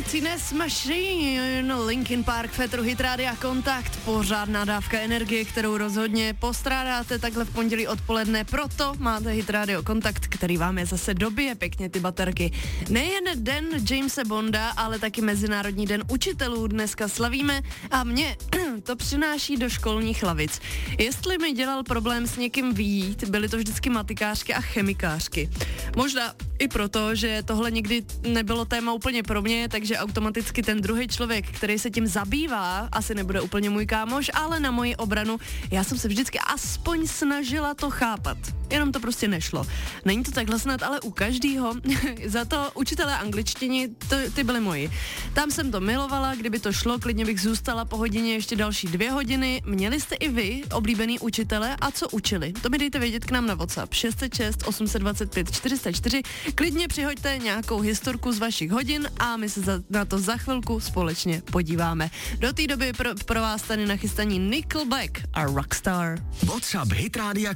Emptiness Machine, Linkin Park, Fetru, Hit Rádia Kontakt, pořádná dávka energie, kterou rozhodně postrádáte takhle v pondělí odpoledne, proto máte Hit Radio Kontakt, který vám je zase dobije pěkně ty baterky. Nejen den Jamese Bonda, ale taky Mezinárodní den učitelů dneska slavíme a mě to přináší do školních lavic. Jestli mi dělal problém s někým vyjít, byly to vždycky matikářky a chemikářky. Možná i proto, že tohle nikdy nebylo téma úplně pro mě, takže automaticky ten druhý člověk, který se tím zabývá, asi nebude úplně můj kámoš, ale na moji obranu já jsem se vždycky aspoň snažila to chápat. Jenom to prostě nešlo. Není to takhle snad, ale u každýho. Za to učitelé angličtiny, ty byly moji. Tam jsem to milovala, kdyby to šlo, klidně bych zůstala po hodině ještě další 2 hodiny. Měli jste i vy oblíbený učitele a co učili? To mi dejte vědět k nám na WhatsApp 606 825 404. Klidně přihoďte nějakou historku z vašich hodin a my se na to za chvilku společně podíváme. Do té doby pro vás tady nachystaní Nickelback a Rockstar. WhatsApp Hit Rádia